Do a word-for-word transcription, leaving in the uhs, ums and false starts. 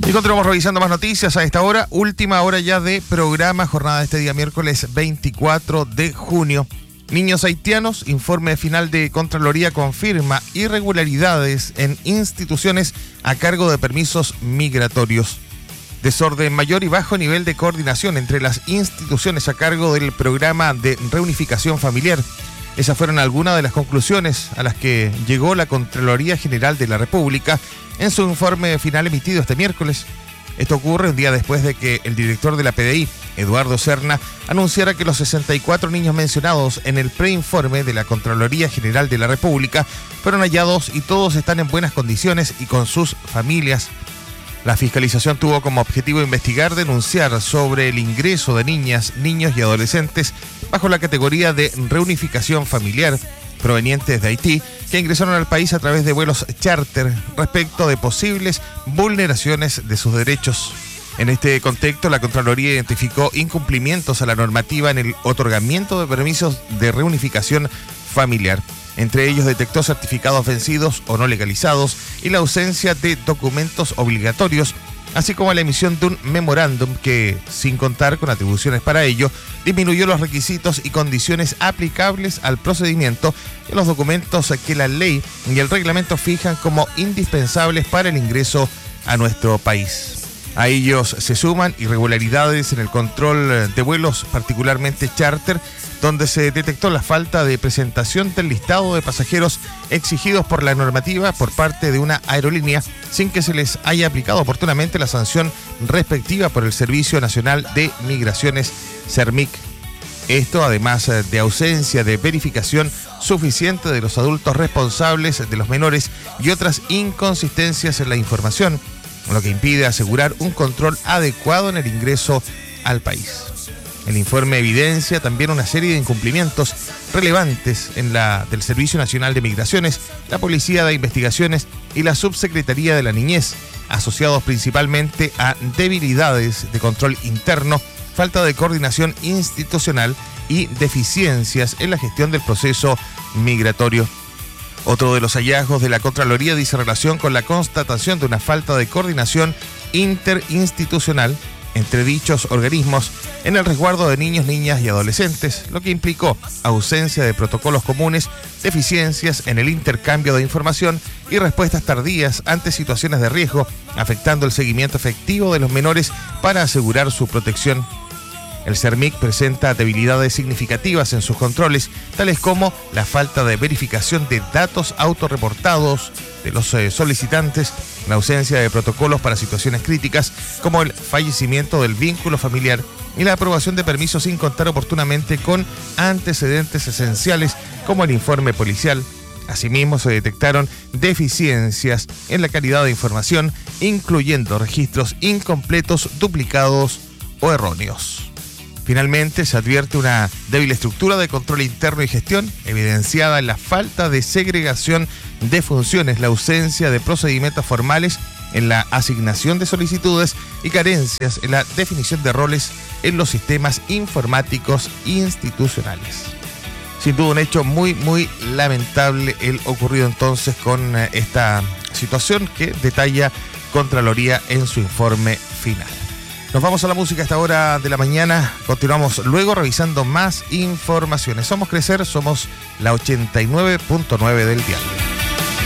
Y continuamos revisando más noticias a esta hora, última hora ya de programa, jornada de este día miércoles veinticuatro de junio. Niños haitianos, informe final de Contraloría confirma irregularidades en instituciones a cargo de permisos migratorios. Desorden mayor y bajo nivel de coordinación entre las instituciones a cargo del programa de reunificación familiar. Esas fueron algunas de las conclusiones a las que llegó la Contraloría General de la República en su informe final emitido este miércoles. Esto ocurre un día después de que el director de la P D I, Eduardo Serna, anunciara que los sesenta y cuatro niños mencionados en el preinforme de la Contraloría General de la República fueron hallados y todos están en buenas condiciones y con sus familias. La fiscalización tuvo como objetivo investigar, denunciar sobre el ingreso de niñas, niños y adolescentes bajo la categoría de reunificación familiar provenientes de Haití, que ingresaron al país a través de vuelos charter respecto de posibles vulneraciones de sus derechos. En este contexto, la Contraloría identificó incumplimientos a la normativa en el otorgamiento de permisos de reunificación familiar. Entre ellos detectó certificados vencidos o no legalizados y la ausencia de documentos obligatorios, así como la emisión de un memorándum que, sin contar con atribuciones para ello, disminuyó los requisitos y condiciones aplicables al procedimiento y los documentos que la ley y el reglamento fijan como indispensables para el ingreso a nuestro país. A ellos se suman irregularidades en el control de vuelos, particularmente charter, donde se detectó la falta de presentación del listado de pasajeros exigidos por la normativa por parte de una aerolínea, sin que se les haya aplicado oportunamente la sanción respectiva por el Servicio Nacional de Migraciones, SERMIC. Esto, además de ausencia de verificación suficiente de los adultos responsables de los menores y otras inconsistencias en la información, lo que impide asegurar un control adecuado en el ingreso al país. El informe evidencia también una serie de incumplimientos relevantes en la del Servicio Nacional de Migraciones, la Policía de Investigaciones y la Subsecretaría de la Niñez, asociados principalmente a debilidades de control interno, falta de coordinación institucional y deficiencias en la gestión del proceso migratorio. Otro de los hallazgos de la Contraloría dice relación con la constatación de una falta de coordinación interinstitucional entre dichos organismos en el resguardo de niños, niñas y adolescentes, lo que implicó ausencia de protocolos comunes, deficiencias en el intercambio de información y respuestas tardías ante situaciones de riesgo, afectando el seguimiento efectivo de los menores para asegurar su protección. El SERMIC presenta debilidades significativas en sus controles, tales como la falta de verificación de datos autorreportados de los eh, solicitantes, la ausencia de protocolos para situaciones críticas, como el fallecimiento del vínculo familiar y la aprobación de permisos sin contar oportunamente con antecedentes esenciales, como el informe policial. Asimismo, se detectaron deficiencias en la calidad de información, incluyendo registros incompletos, duplicados o erróneos. Finalmente, se advierte una débil estructura de control interno y gestión, evidenciada en la falta de segregación de funciones, la ausencia de procedimientos formales en la asignación de solicitudes y carencias en la definición de roles en los sistemas informáticos institucionales. Sin duda un hecho muy, muy lamentable el ocurrido entonces con esta situación que detalla Contraloría en su informe final. Nos vamos a la música a esta hora de la mañana. Continuamos luego revisando más informaciones. Somos Crecer, somos la ochenta y nueve punto nueve del diario.